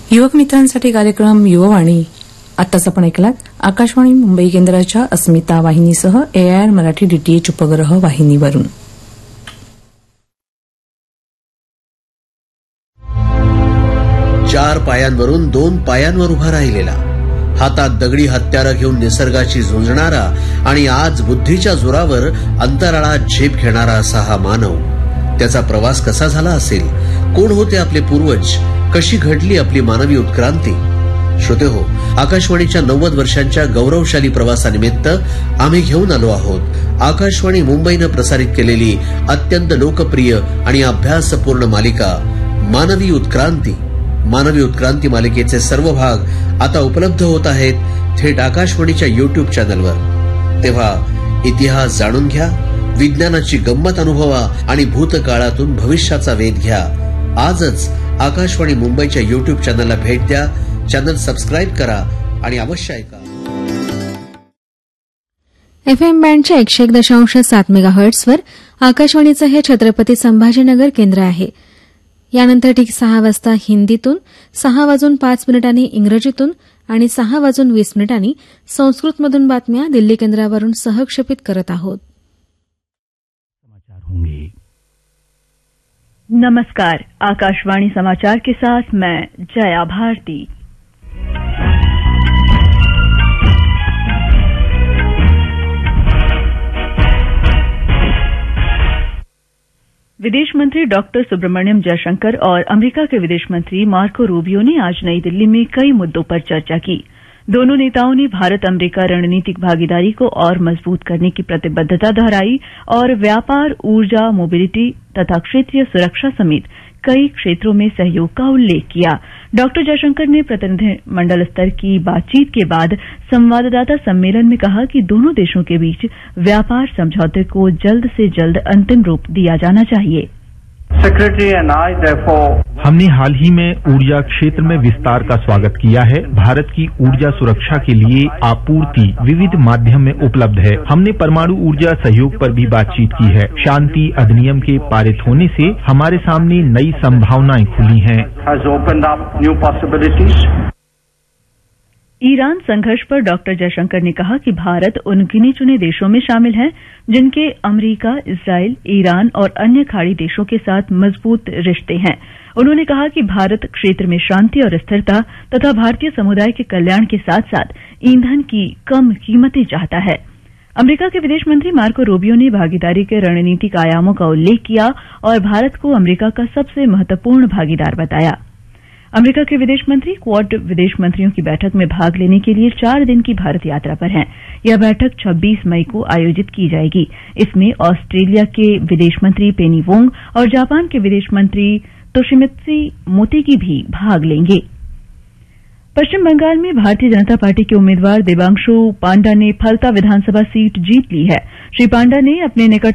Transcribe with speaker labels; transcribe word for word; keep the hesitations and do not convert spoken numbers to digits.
Speaker 1: युवक मित्रांसाठी कार्यक्रम युववाणी. आत्ताच आपण ऐकलात आकाशवाणी मुंबई केंद्राच्या अस्मिता वाहिनीसह एआयआर मराठी डीटीएच उपग्रह वाहिनीवरून.
Speaker 2: चार पायांवरून दोन पायांवर उभा राहिलेला, हातात दगडी हत्यारं घेऊन निसर्गाशी झुंजणारा आणि आज बुद्धीच्या जोरावर अंतराळात झेप घेणारा असा हा मानव. त्याचा प्रवास कसा झाला असेल? कोण होते आपले पूर्वज? कशी घडली आपली मानवी उत्क्रांती? श्रोतेहो, आकाशवाणीच्या नव्वद वर्षांच्या गौरवशाली प्रवासानिमित्त आम्ही घेऊन आलो आहोत आकाशवाणी मुंबईनं प्रसारित केलेली अत्यंत लोकप्रिय आणि अभ्यासपूर्ण मालिका मानवी उत्क्रांती. मानवी उत्क्रांती मालिकेचे सर्व भाग आता उपलब्ध होत आहेत थेट आकाशवाणीच्या युट्यूब चॅनलवर. तेव्हा इतिहास जाणून घ्या, विज्ञानाची गंमत अनुभवा आणि भूतकाळातून भविष्याचा वेध घ्या. आजच आकाशवाणी मुंबईच्या युट्यूब चॅनलला भेट द्या, चॅनल सबस्क्राईब करा आणि अवश्य ऐका.
Speaker 3: एफएम बँडच्या एकशे एक दशांश सात मेगाहर्ट्सवर आकाशवाणीचं हे छत्रपती संभाजीनगर केंद्र आहे. यानंतर ठीक सहा वाजता हिंदीतून, सहा वाजून पाच मिनिटांनी इंग्रजीतून आणि सहा वाजून वीस मिनिटांनी संस्कृतमधून बातम्या दिल्ली केंद्रावरून सहक्षेपित करत आहोत.
Speaker 4: नमस्कार, आकाशवाणी समाचार के साथ मैं जया भारती. विदेश मंत्री डॉक्टर सुब्रमण्यम जयशंकर और अमेरिका के विदेश मंत्री मार्को रूबियो ने आज नई दिल्ली में कई मुद्दों पर चर्चा की. दोनों नेताओं ने भारत अमेरिका रणनीतिक भागीदारी को और मजबूत करने की प्रतिबद्धता दोहराई और व्यापार, ऊर्जा, मोबिलिटी तथा क्षेत्रीय सुरक्षा समेत कई क्षेत्रों में सहयोग का उल्लेख किया. डॉक्टर जयशंकर ने प्रतिनिधिमंडल स्तर की बातचीत के बाद संवाददाता सम्मेलन में कहा कि दोनों देशों के बीच व्यापार समझौते को जल्द से जल्द अंतिम रूप दिया जाना चाहिए.
Speaker 5: हमने हाल ही में ऊर्जा क्षेत्र में विस्तार का स्वागत किया है. भारत की ऊर्जा सुरक्षा के लिए आपूर्ति विविध माध्यम में उपलब्ध है. हमने परमाणु ऊर्जा सहयोग पर भी बातचीत की है. शांति अधिनियम के पारित होने से हमारे सामने नई संभावनाएं खुली हैं.
Speaker 4: ईरान संघर्ष पर डॉक्टर जयशंकर ने कहा कि भारत उन गिने चुने देशों में शामिल है जिनके अमेरिका, इस्राइल, ईरान और अन्य खाड़ी देशों के साथ मजबूत रिश्ते हैं. उन्होंने कहा कि भारत क्षेत्र में शांति और स्थिरता तथा भारतीय समुदाय के कल्याण के साथ साथ ईंधन की कम कीमतें चाहता है. अमेरिका के विदेश मंत्री मार्को रूबियो ने भागीदारी के रणनीतिक आयामों का उल्लेख किया और भारत को अमेरिका का सबसे महत्वपूर्ण भागीदार बताया. अमेरिका के विदेश मंत्री क्वाड विदेश मंत्रियों की बैठक में भाग लेने के लिए चार दिन की भारत यात्रा पर हैं. यह बैठक छब्बीस मई को आयोजित की जाएगी. इसमें ऑस्ट्रेलिया के विदेश मंत्री पेनी वोंग और जापान के विदेश मंत्री तोशिमित्सु मोटेगी भी भाग लेंगे. पश्चिम बंगाल में भारतीय जनता पार्टी के उम्मीदवार देबांशु पांडा ने फलता विधानसभा सीट जीत ली है. श्री पांडा ने अपने निकट